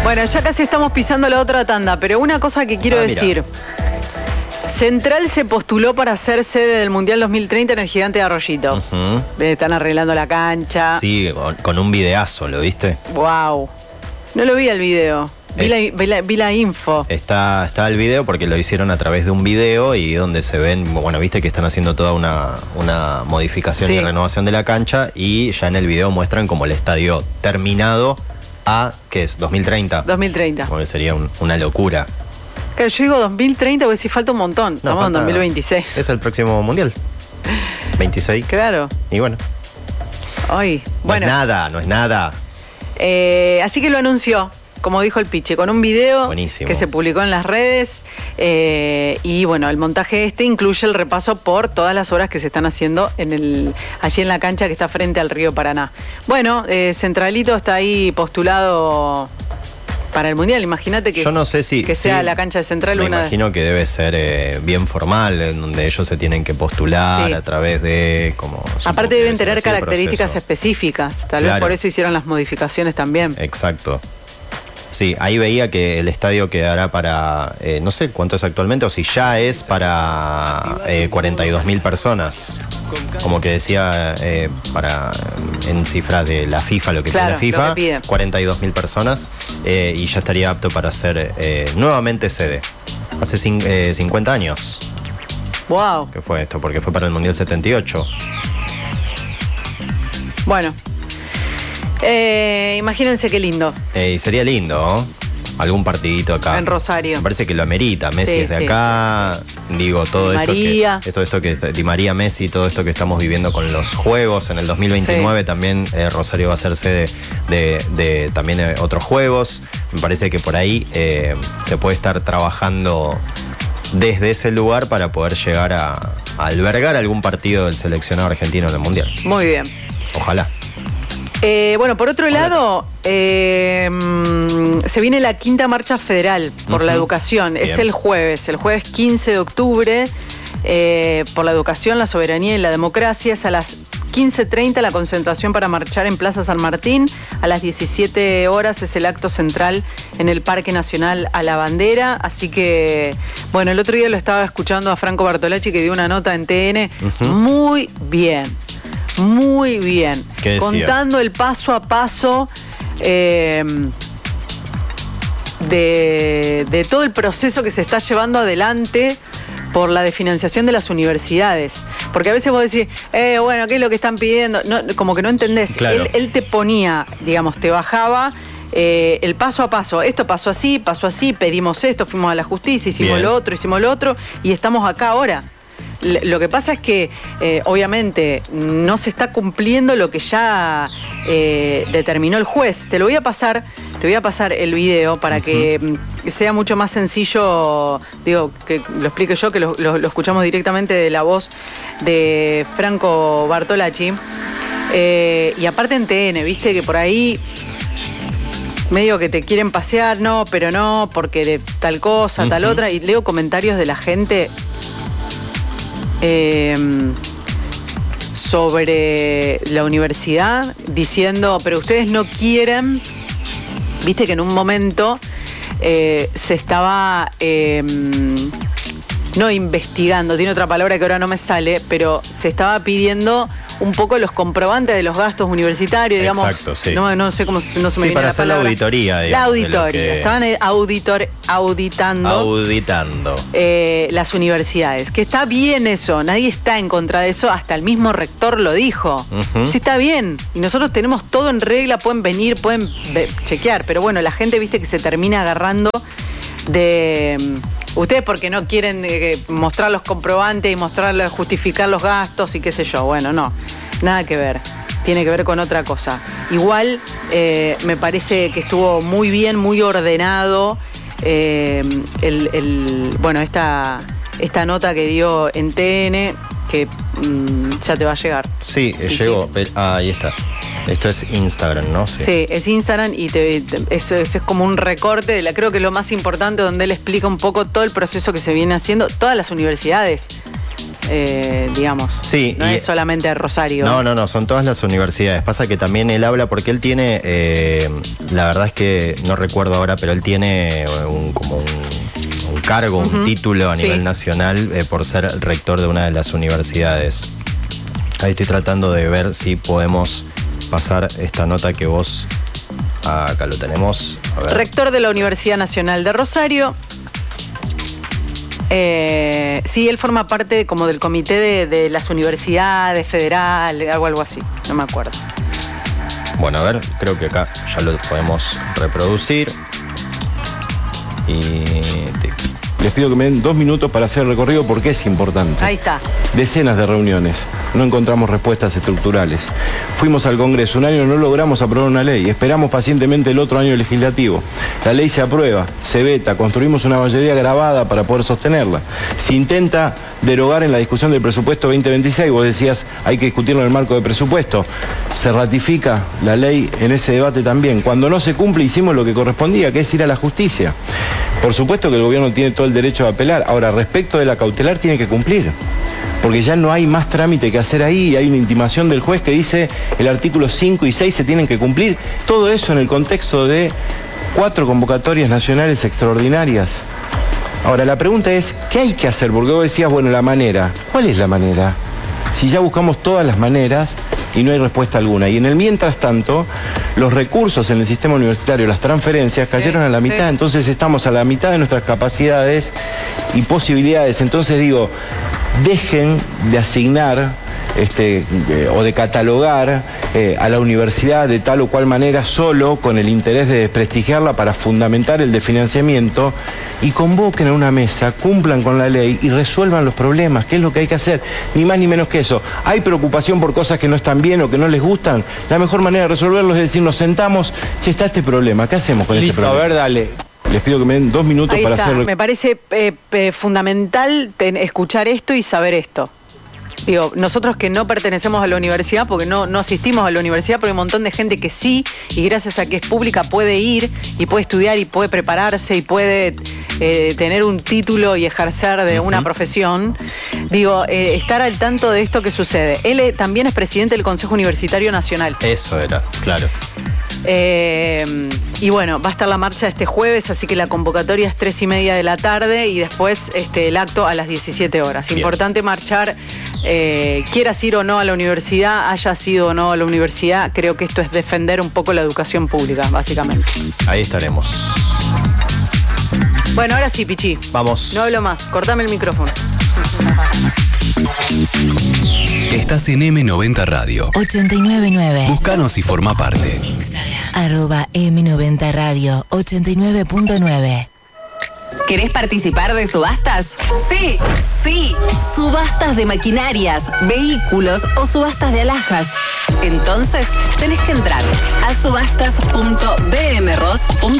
Bueno, ya casi estamos pisando la otra tanda, pero una cosa que quiero decir. Central se postuló para ser sede del Mundial 2030 en el Gigante de Arroyito. Están arreglando la cancha. Sí, con un videazo, ¿lo viste? Wow. No lo vi el video. Vi la info. Está el video porque lo hicieron a través de un video y donde se ven, bueno, viste que están haciendo toda una modificación y renovación de la cancha y ya en el video muestran como el estadio terminado a, ¿qué es? 2030. 2030. Porque sería una locura. Claro, yo digo 2030 porque si falta un montón. Estamos en 2026. Es el próximo mundial. 26. Claro. Y bueno. Ay, bueno. No es nada. Así que lo anunció, como dijo el Piche, con un video que se publicó en las redes. Y bueno, el montaje incluye el repaso por todas las obras que se están haciendo allí en la cancha que está frente al río Paraná. Bueno, Centralito está ahí postulado para el Mundial. Imagínate que, yo no sé si sea la cancha de Central. Me imagino que debe ser bien formal, en donde ellos se tienen que postular a través de... Aparte deben tener características específicas. Tal vez por eso hicieron las modificaciones también. Exacto. Sí, ahí veía que el estadio quedará para, no sé cuánto es actualmente, o si ya es para 42.000 personas. Como que decía, en cifras de la FIFA, lo que pide la FIFA, 42.000 personas, y ya estaría apto para ser nuevamente sede. Hace 50 años. Wow. ¿Qué fue esto? Porque fue para el Mundial 78. Bueno. Imagínense qué lindo. Y sería lindo, ¿no? Algún partidito acá. En Rosario. Me parece que lo amerita. Messi es de acá. Digo, todo esto que Di María, Messi, todo esto que estamos viviendo con los juegos. En el 2029 también Rosario va a ser sede de también otros juegos. Me parece que por ahí se puede estar trabajando desde ese lugar para poder llegar a albergar algún partido del seleccionado argentino en el Mundial. Muy bien. Ojalá. Bueno, por otro lado, se viene la quinta marcha federal por la educación. Bien. Es el jueves 15 de octubre, por la educación, la soberanía y la democracia. Es a las 15:30 la concentración para marchar en Plaza San Martín. A las 17 horas es el acto central en el Parque Nacional a la Bandera. Así que, bueno, el otro día lo estaba escuchando a Franco Bartolacci, que dio una nota en TN. Muy bien. Muy bien. Contando el paso a paso de todo el proceso que se está llevando adelante por la desfinanciación de las universidades. Porque a veces vos decís, bueno, ¿qué es lo que están pidiendo? No, como que no entendés. Claro. Él te ponía, digamos, te bajaba el paso a paso. Esto pasó así, pedimos esto, fuimos a la justicia, hicimos lo otro, y estamos acá ahora. Lo que pasa es que obviamente no se está cumpliendo lo que ya determinó el juez. Te voy a pasar el video para que sea mucho más sencillo, digo, que lo explique yo, que lo escuchamos directamente de la voz de Franco Bartolacci. Y aparte en TN, viste que por ahí medio que te quieren pasear, no, pero no, porque de tal cosa, tal otra, y leo comentarios de la gente sobre la universidad diciendo, pero ustedes no quieren, viste que en un momento se estaba no investigando, tiene otra palabra que ahora no me sale, pero se estaba pidiendo un poco los comprobantes de los gastos universitarios, digamos. Exacto, sí. No sé cómo no se me viene para la hacer palabra. La auditoría, digamos. La auditoría. Estaban auditando las universidades. Que está bien eso, nadie está en contra de eso, hasta el mismo rector lo dijo. Sí, está bien. Y nosotros tenemos todo en regla, pueden venir, pueden chequear, pero bueno, la gente, viste, que se termina agarrando de... Ustedes porque no quieren mostrar los comprobantes y justificar los gastos y qué sé yo. Bueno, no, nada que ver. Tiene que ver con otra cosa. Igual me parece que estuvo muy bien, muy ordenado bueno, esta nota que dio en TN, que ya te va a llegar. Sí, llegó. Ahí está. Esto es Instagram, ¿no? Sí, es Instagram y eso es como un recorte creo que lo más importante, donde él explica un poco todo el proceso que se viene haciendo, todas las universidades. digamos. Sí. No es solamente Rosario. No, son todas las universidades. Pasa que también él habla, porque él tiene, la verdad es que no recuerdo ahora, pero él tiene un cargo, un título a nivel nacional por ser rector de una de las universidades. Ahí estoy tratando de ver si podemos pasar esta nota que vos... Acá lo tenemos. A ver. Rector de la Universidad Nacional de Rosario. Sí, él forma parte como del comité de las universidades federal, algo así, no me acuerdo. Bueno, a ver, creo que acá ya lo podemos reproducir. Les pido que me den 2 minutos para hacer el recorrido porque es importante. Ahí está. Decenas de reuniones. No encontramos respuestas estructurales. Fuimos al Congreso. Un año no logramos aprobar una ley. Esperamos pacientemente el otro año legislativo. La ley se aprueba, se veta. Construimos una mayoría grabada para poder sostenerla. Se intenta derogar en la discusión del presupuesto 2026. Vos decías, hay que discutirlo en el marco de presupuesto. Se ratifica la ley en ese debate también. Cuando no se cumple, hicimos lo que correspondía, que es ir a la justicia. Por supuesto que el gobierno tiene todo el derecho a apelar. Ahora, respecto de la cautelar, tiene que cumplir. Porque ya no hay más trámite que hacer ahí. Hay una intimación del juez que dice el artículo 5 y 6 se tienen que cumplir. Todo eso en el contexto de 4 convocatorias nacionales extraordinarias. Ahora, la pregunta es, ¿qué hay que hacer? Porque vos decías, bueno, la manera. ¿Cuál es la manera? Si ya buscamos todas las maneras y no hay respuesta alguna. Y en el mientras tanto, los recursos en el sistema universitario, las transferencias, cayeron a la mitad. Entonces estamos a la mitad de nuestras capacidades y posibilidades. Entonces digo, dejen de asignar o de catalogar a la universidad de tal o cual manera solo con el interés de desprestigiarla para fundamentar el desfinanciamiento, y convoquen a una mesa, cumplan con la ley y resuelvan los problemas, que es lo que hay que hacer, ni más ni menos que eso. Hay preocupación por cosas que no están bien o que no les gustan. La mejor manera de resolverlo es decir, nos sentamos, che, está este problema, ¿qué hacemos con este problema? Listo, a ver, dale. Les pido que me den 2 minutos Ahí para está. hacerlo. Me parece fundamental escuchar esto y saber esto. Digo, nosotros que no pertenecemos a la universidad, porque no asistimos a la universidad, pero hay un montón de gente que sí, y gracias a que es pública puede ir y puede estudiar y puede prepararse y puede tener un título y ejercer de una profesión. Digo, estar al tanto de esto que sucede. Él también es presidente del Consejo Universitario Nacional. Eso era, claro. Y bueno, va a estar la marcha este jueves, así que la convocatoria es 3:30 de la tarde y después el acto a las 17 horas. Bien. Importante marchar, quieras ir o no a la universidad, hayas ido o no a la universidad, creo que esto es defender un poco la educación pública, básicamente. Ahí estaremos. Bueno, ahora sí, Pichi. Vamos. No hablo más, cortame el micrófono. Estás en M90 Radio 89.9. Búscanos y forma parte. Instagram @M90 Radio 89.9. ¿Querés participar de subastas? Sí, sí. Subastas de maquinarias, vehículos o subastas de alhajas. Entonces, tenés que entrar a subastas.bmros.com.